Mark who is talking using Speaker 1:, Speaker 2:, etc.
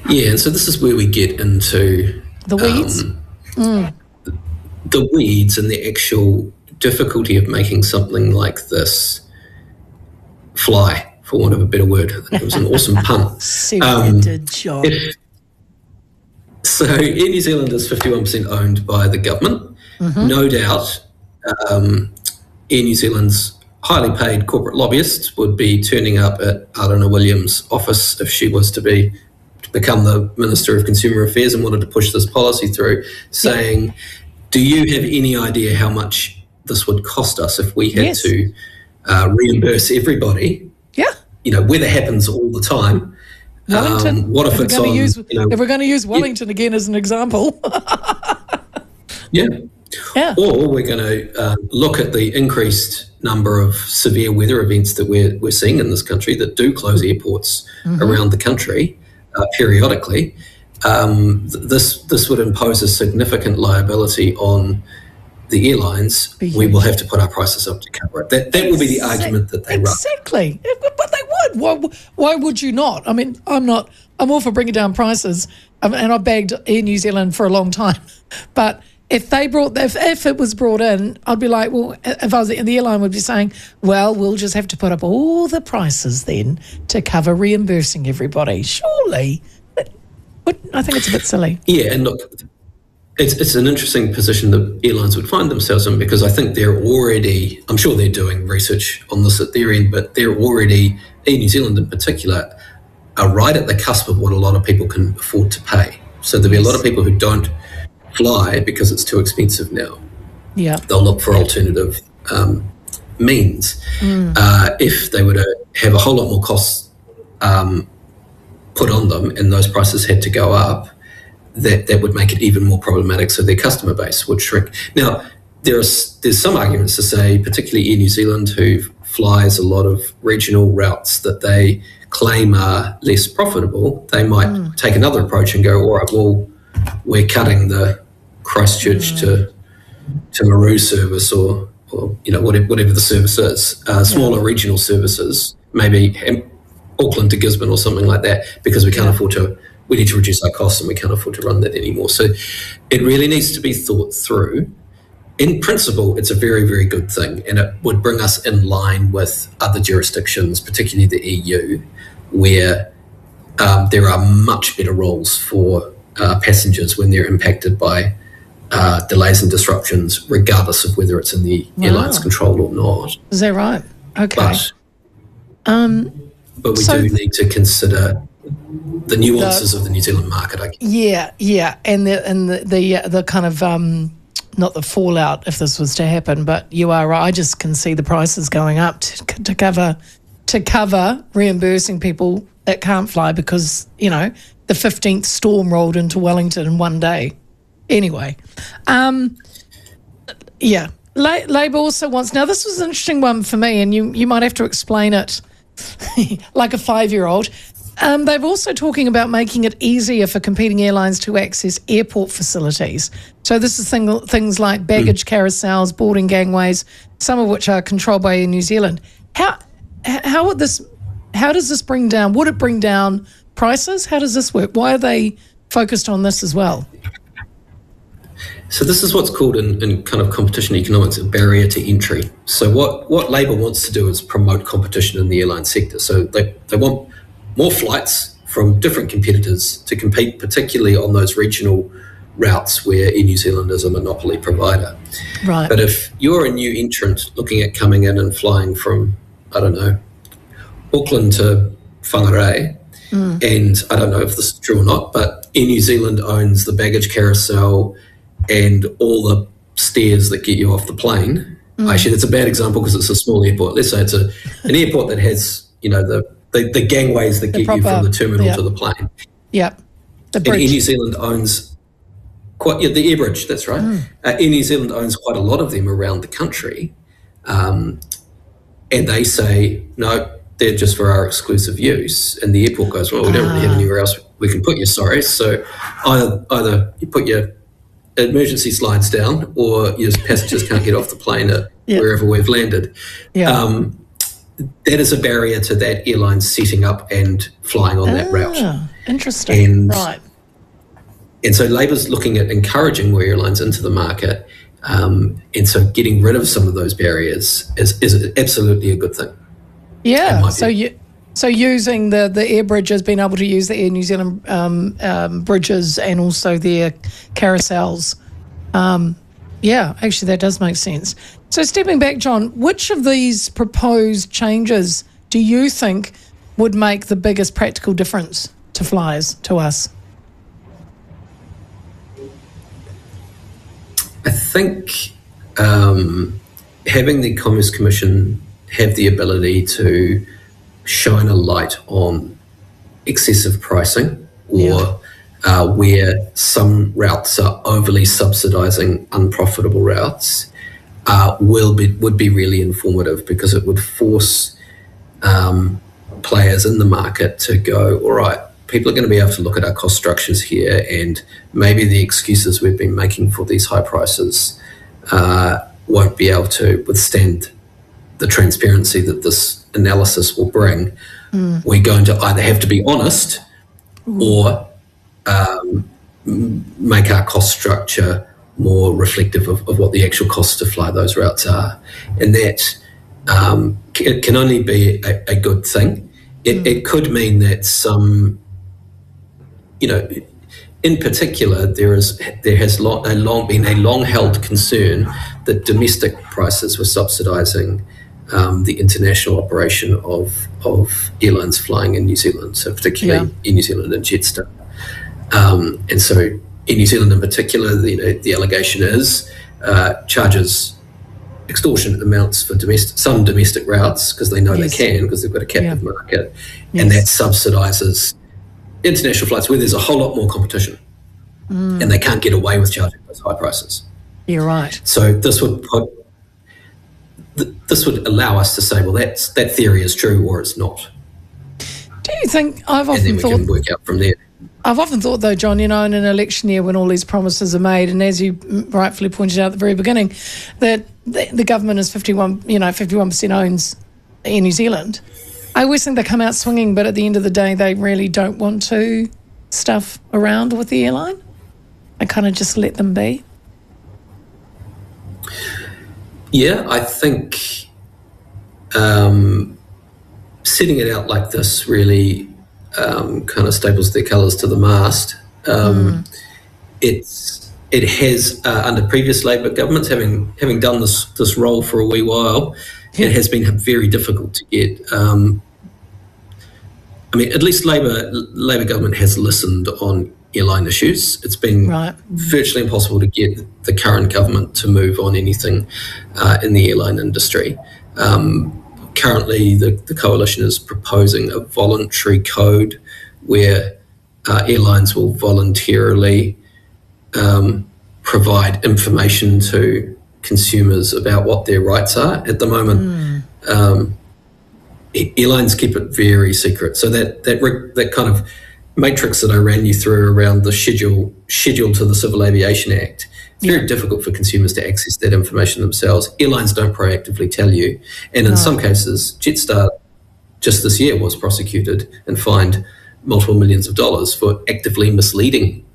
Speaker 1: Yeah, and so this is where we get into
Speaker 2: The weeds?
Speaker 1: the weeds and the actual difficulty of making something like this fly, for want of a better word. I think it was an awesome pun.
Speaker 2: Super did, John.
Speaker 1: So Air New Zealand is 51% owned by the government. No doubt Air New Zealand's highly paid corporate lobbyists would be turning up at Arana Williams' office if she was to become the Minister of Consumer Affairs and wanted to push this policy through, saying, do you have any idea how much this would cost us if we had to reimburse everybody?
Speaker 2: Yeah.
Speaker 1: You know, weather happens all the time.
Speaker 2: Wellington.
Speaker 1: What if it's on...
Speaker 2: if we're going to use Wellington again as an example.
Speaker 1: Yeah.
Speaker 2: Yeah.
Speaker 1: Or we're going to look at the increased number of severe weather events that we're seeing in this country that do close airports around the country periodically. This would impose a significant liability on the airlines. We will have to put our prices up to cover it. That will be the argument that they run.
Speaker 2: Exactly. But they would. Why would you not? I mean, I'm all for bringing down prices, and I bagged Air New Zealand for a long time. But if it was brought in, I'd be like, well, if I was the airline would be saying, well, we'll just have to put up all the prices then to cover reimbursing everybody. Surely. But I think it's a bit silly.
Speaker 1: Yeah, and look, it's an interesting position that airlines would find themselves in, because I think I'm sure they're doing research on this at their end, but they're already, Air New Zealand in particular, are right at the cusp of what a lot of people can afford to pay. So there'll be a lot of people who don't fly because it's too expensive now.
Speaker 2: Yeah.
Speaker 1: They'll look for alternative means. If they were to have a whole lot more costs put on them and those prices had to go up, that would make it even more problematic, so their customer base would shrink. Now, there's some arguments to say, particularly Air New Zealand, who flies a lot of regional routes that they claim are less profitable, they might take another approach and go, all right, well, we're cutting the Christchurch to Maru service or whatever the service is, smaller regional services, maybe Auckland to Gisborne or something like that, because we can't afford to. We need to reduce our costs and we can't afford to run that anymore. So it really needs to be thought through. In principle, it's a very, very good thing, and it would bring us in line with other jurisdictions, particularly the EU, where there are much better rules for passengers when they're impacted by delays and disruptions, regardless of whether it's in the airline's control or not.
Speaker 2: Is that right? Okay.
Speaker 1: But we do need to consider the nuances of the New Zealand market, I guess.
Speaker 2: Yeah, and the kind of not the fallout if this was to happen, but you are right. I just can see the prices going up to cover reimbursing people that can't fly because the 15th storm rolled into Wellington in one day. Anyway, Labour also wants. Now this was an interesting one for me, and you might have to explain it like a 5-year-old. They're also talking about making it easier for competing airlines to access airport facilities. So this is things like baggage carousels, boarding gangways, some of which are controlled by Air New Zealand. How does this bring down? Would it bring down prices? How does this work? Why are they focused on this as well?
Speaker 1: So this is what's called in kind of competition economics a barrier to entry. So what Labour wants to do is promote competition in the airline sector. So they want more flights from different competitors to compete, particularly on those regional routes where Air New Zealand is a monopoly provider.
Speaker 2: Right.
Speaker 1: But if you're a new entrant looking at coming in and flying from, I don't know, Auckland to Whangarei, and I don't know if this is true or not, but Air New Zealand owns the baggage carousel and all the stairs that get you off the plane. Actually, that's a bad example because it's a small airport. Let's say it's an airport that has, the gangways that get you from the terminal to the plane.
Speaker 2: Yep. The bridge.
Speaker 1: And Air New Zealand owns the air bridge, that's right. Air New Zealand owns quite a lot of them around the country. And they say, no, they're just for our exclusive use. And the airport goes, well, we don't really have anywhere else we can put you, sorry. So either you put your emergency slides down or your passengers can't get off the plane at wherever we've landed.
Speaker 2: Yeah.
Speaker 1: that is a barrier to that airline setting up and flying on that route.
Speaker 2: Interesting.
Speaker 1: And,
Speaker 2: right.
Speaker 1: And so Labor's looking at encouraging more airlines into the market. And so getting rid of some of those barriers is absolutely a good thing.
Speaker 2: Yeah. So using the air bridges, being able to use the Air New Zealand bridges and also their carousels. Yeah, actually that does make sense. So stepping back, John, which of these proposed changes do you think would make the biggest practical difference to flyers, to us?
Speaker 1: I think having the Commerce Commission have the ability to shine a light on excessive pricing or where some routes are overly subsidising unprofitable routes would be really informative, because it would force players in the market to go, all right, people are going to be able to look at our cost structures here, and maybe the excuses we've been making for these high prices won't be able to withstand the transparency that this analysis will bring. We're going to either have to be honest or make our cost structure more reflective of what the actual costs to fly those routes are. And that it can only be a good thing. It could mean that some, in particular, there has long been a long-held concern that domestic prices were subsidising the international operation of airlines flying in New Zealand, so particularly in New Zealand and Jetstar. And so in New Zealand in particular, the allegation is charges extortionate amounts for some domestic routes, because they know they can, because they've got a captive market, and that subsidises international flights where there's a whole lot more competition, and they can't get away with charging those high prices.
Speaker 2: You're right.
Speaker 1: So this would allow us to say, well, that theory is true or it's not.
Speaker 2: Do you think,
Speaker 1: and then we can work out from there.
Speaker 2: I've often thought, though, John, in an election year when all these promises are made, and as you rightfully pointed out at the very beginning, that the government is 51% owns Air New Zealand. I always think they come out swinging, but at the end of the day, they really don't want to stuff around with the airline. They kind of just let them be.
Speaker 1: Yeah, I think setting it out like this really kind of staples their colours to the mast. It has under previous Labor governments, having done this role for a wee while, it has been very difficult to get. At least Labor government has listened on airline issues. It's been virtually impossible to get the current government to move on anything in the airline industry. Currently, the coalition is proposing a voluntary code where airlines will voluntarily provide information to consumers about what their rights are. At the moment, airlines keep it very secret. So that kind of matrix that I ran you through around the schedule to the Civil Aviation Act, it's very difficult for consumers to access that information themselves. Airlines don't proactively tell you. And in some cases, Jetstar just this year was prosecuted and fined multiple millions of dollars for actively misleading